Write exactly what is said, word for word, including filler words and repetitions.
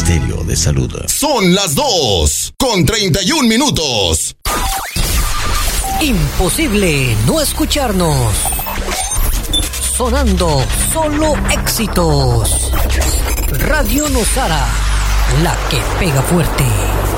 Ministerio de Salud. Son las dos con treinta y un minutos. Imposible no escucharnos. Sonando solo éxitos. Radio Nosara, la que pega fuerte.